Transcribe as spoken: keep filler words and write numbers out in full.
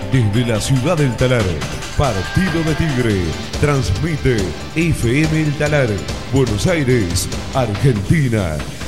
Desde la ciudad del Talar, Partido de Tigre, transmite F M El Talar, Buenos Aires, Argentina.